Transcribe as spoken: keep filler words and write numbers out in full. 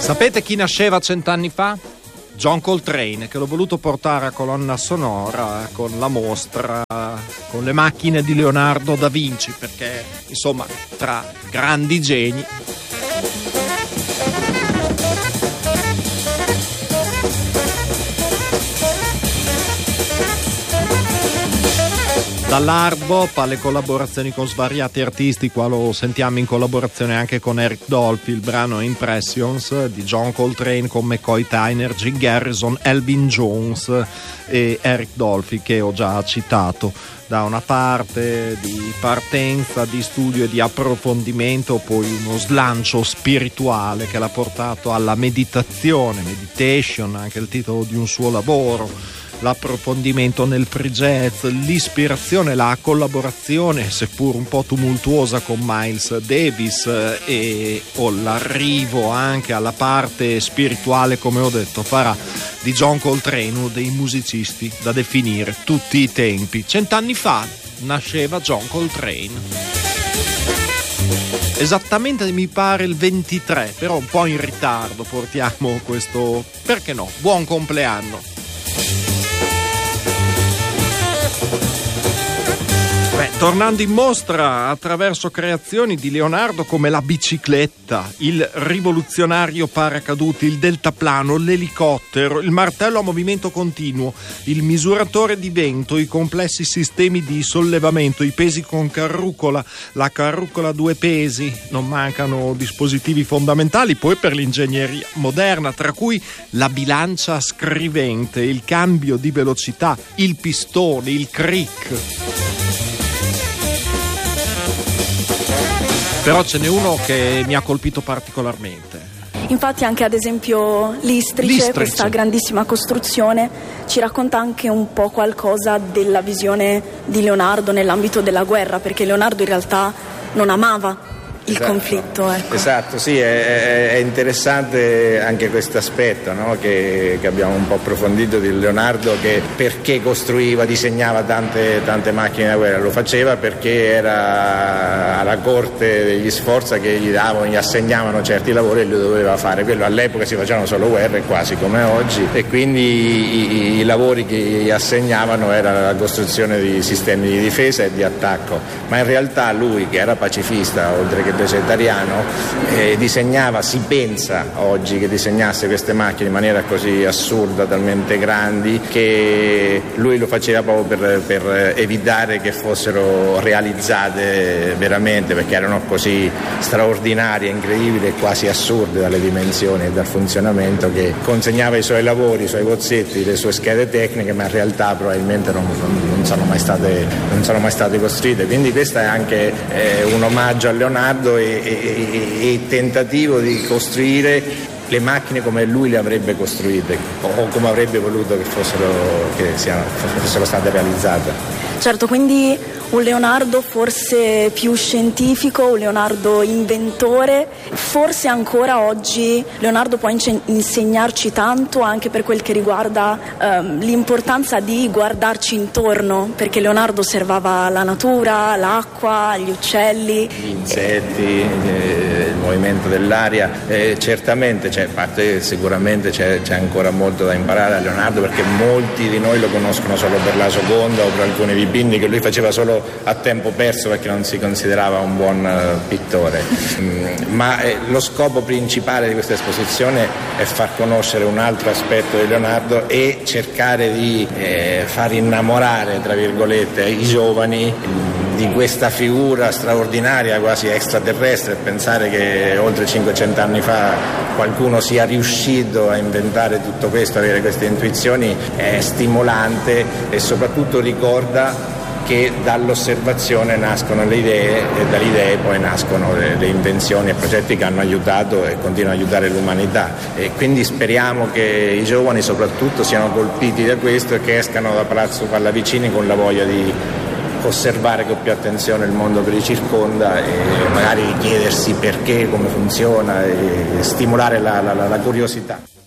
Sapete chi nasceva cent'anni fa? John Coltrane, che l'ho voluto portare a colonna sonora con la mostra, con le macchine di Leonardo da Vinci, perché insomma tra grandi geni. Dall'hard bop alle collaborazioni con svariati artisti, qua lo sentiamo in collaborazione anche con Eric Dolphy, il brano Impressions di John Coltrane con McCoy Tyner, Jim Garrison, Elvin Jones e Eric Dolphy, che ho già citato. Da una parte di partenza, di studio e di approfondimento, poi uno slancio spirituale che l'ha portato alla meditazione, meditation, anche il titolo di un suo lavoro. L'approfondimento nel free jazz, l'ispirazione, la collaborazione, seppur un po' tumultuosa, con Miles Davis e o l'arrivo anche alla parte spirituale, come ho detto, farà di John Coltrane uno dei musicisti da definire tutti i tempi. Cent'anni fa nasceva John Coltrane. Esattamente mi pare il ventitré, però un po' in ritardo portiamo questo, perché no, buon compleanno. Beh, tornando in mostra attraverso creazioni di Leonardo come la bicicletta, il rivoluzionario paracaduti, il deltaplano, l'elicottero, il martello a movimento continuo, il misuratore di vento, i complessi sistemi di sollevamento, i pesi con carrucola, la carrucola a due pesi, non mancano dispositivi fondamentali poi per l'ingegneria moderna, tra cui la bilancia scrivente, il cambio di velocità, il pistone, il crick. Però ce n'è uno che mi ha colpito particolarmente. Infatti anche ad esempio l'Istrice, L'Istrice, questa grandissima costruzione, ci racconta anche un po' qualcosa della visione di Leonardo nell'ambito della guerra, perché Leonardo in realtà non amava il esatto. conflitto. Ecco. Esatto, sì, è, è interessante anche questo aspetto, no? che, che abbiamo un po' approfondito di Leonardo, che perché costruiva, disegnava tante, tante macchine da guerra. Lo faceva perché era alla corte degli Sforza che gli davano, gli assegnavano certi lavori e lui doveva fare quello. All'epoca si facevano solo guerre, quasi come oggi, e quindi i, i lavori che gli assegnavano era la costruzione di sistemi di difesa e di attacco, ma in realtà lui, che era pacifista oltre che vegetariano, eh, disegnava, si pensa oggi che disegnasse queste macchine in maniera così assurda, talmente grandi, che lui lo faceva proprio per, per evitare che fossero realizzate veramente, perché erano così straordinarie, incredibili e quasi assurde dalle dimensioni e dal funzionamento, che consegnava i suoi lavori, i suoi bozzetti, le sue schede tecniche, ma in realtà probabilmente non, non, sono, mai state, non sono mai state costruite. Quindi questo è anche eh, un omaggio a Leonardo e, e, e tentativo di costruire le macchine come lui le avrebbe costruite o come avrebbe voluto che fossero, che siano, fossero state realizzate. Certo, quindi un Leonardo forse più scientifico, un Leonardo inventore. Forse ancora oggi Leonardo può insegnarci tanto anche per quel che riguarda ehm, l'importanza di guardarci intorno, perché Leonardo osservava la natura, l'acqua, gli uccelli, gli insetti, eh, il movimento dell'aria. Eh, certamente c'è parte, sicuramente c'è, c'è ancora molto da imparare a Leonardo, perché molti di noi lo conoscono solo per la Gioconda o per alcuni dipinti che lui faceva solo a tempo perso perché non si considerava un buon uh, pittore. Mm, ma eh, lo scopo principale di questa esposizione è far conoscere un altro aspetto di Leonardo e cercare di eh, far innamorare, tra virgolette, i giovani di questa figura straordinaria, quasi extraterrestre. Pensare che oltre cinquecento anni fa qualcuno sia riuscito a inventare tutto questo, avere queste intuizioni, è stimolante e soprattutto ricorda che dall'osservazione nascono le idee e dalle idee poi nascono le, le invenzioni e progetti che hanno aiutato e continuano a aiutare l'umanità, e quindi speriamo che i giovani soprattutto siano colpiti da questo e che escano da Palazzo Pallavicini con la voglia di osservare con più attenzione il mondo che li circonda e magari chiedersi perché, come funziona, e stimolare la, la, la curiosità.